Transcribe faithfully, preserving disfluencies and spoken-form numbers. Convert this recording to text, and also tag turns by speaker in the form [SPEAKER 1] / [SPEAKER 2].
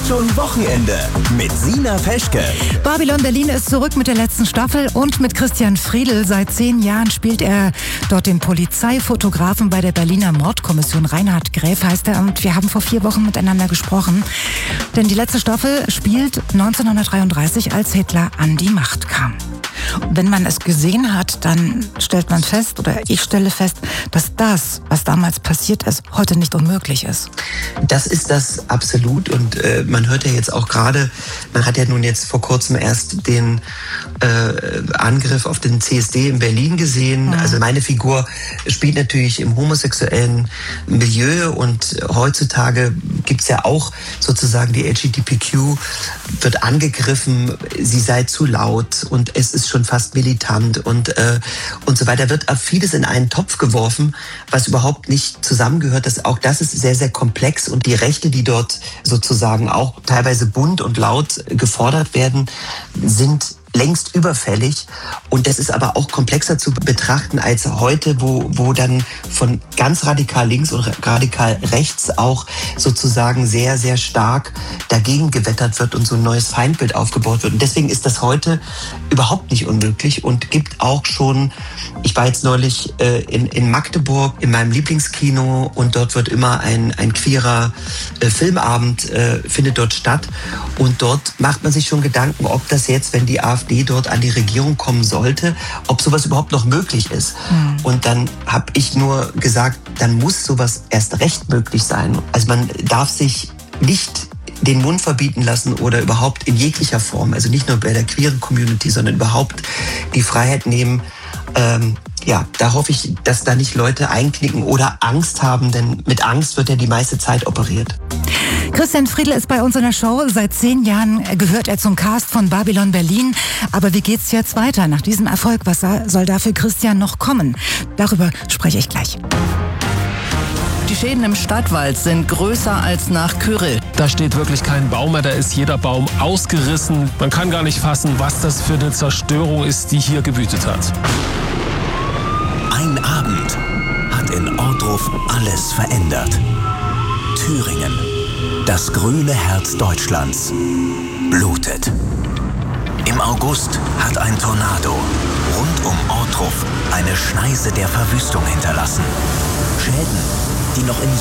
[SPEAKER 1] schon Wochenende mit Sina Peschke.
[SPEAKER 2] Babylon Berlin ist zurück mit der letzten Staffel und mit Christian Friedl. Seit zehn Jahren spielt er dort den Polizeifotografen bei der Berliner Mordkommission. Reinhard Gräf heißt er und wir haben vor vier Wochen miteinander gesprochen. Denn die letzte Staffel spielt neunzehnhundertdreiunddreißig, als Hitler an die Macht kam. Wenn man es gesehen hat, dann stellt man fest, oder ich stelle fest, dass das, was damals passiert ist, heute nicht unmöglich ist.
[SPEAKER 3] Das ist das absolut und äh, man hört ja jetzt auch gerade, man hat ja nun jetzt vor kurzem erst den äh, Angriff auf den C S D in Berlin gesehen. Mhm. Also meine Figur spielt natürlich im homosexuellen Milieu und heutzutage gibt es ja auch sozusagen die L G B T Q wird angegriffen, sie sei zu laut und es ist schon fast militant und, äh, und so weiter. Wird auf vieles in einen Topf geworfen, was überhaupt nicht zusammengehört. Das, auch das ist sehr, sehr komplex und die Rechte, die dort sozusagen auch teilweise bunt und laut gefordert werden, sind längst überfällig. Und das ist aber auch komplexer zu betrachten als heute, wo, wo dann von ganz radikal links und radikal rechts auch sozusagen sehr, sehr stark dagegen gewettert wird und so ein neues Feindbild aufgebaut wird. Und deswegen ist das heute überhaupt nicht unmöglich und gibt auch schon, ich war jetzt neulich äh, in, in Magdeburg in meinem Lieblingskino und dort wird immer ein, ein queerer äh, Filmabend, äh, findet dort statt. Und dort macht man sich schon Gedanken, ob das jetzt, wenn die AfD dort an die Regierung kommen sollte, ob sowas überhaupt noch möglich ist. Mhm. Und dann habe ich nur gesagt, dann muss sowas erst recht möglich sein. Also man darf sich nicht den Mund verbieten lassen oder überhaupt in jeglicher Form, also nicht nur bei der queeren Community, sondern überhaupt die Freiheit nehmen. Ähm, ja, da hoffe ich, dass da nicht Leute einknicken oder Angst haben, denn mit Angst wird ja die meiste Zeit operiert.
[SPEAKER 2] Christian Friedl ist bei uns in der Show. Seit zehn Jahren gehört er zum Cast von Babylon Berlin. Aber wie geht's jetzt weiter nach diesem Erfolg? Was soll da für Christian noch kommen? Darüber spreche ich gleich.
[SPEAKER 4] Die Schäden im Stadtwald sind größer als nach Kyrill.
[SPEAKER 5] Da steht wirklich kein Baum mehr, da ist jeder Baum ausgerissen. Man kann gar nicht fassen, was das für eine Zerstörung ist, die hier gewütet hat.
[SPEAKER 1] Ein Abend hat in Ohrdruf alles verändert. Thüringen, das grüne Herz Deutschlands, blutet. Im August hat ein Tornado rund um Ohrdruf eine Schneise der Verwüstung hinterlassen. Schäden, die noch in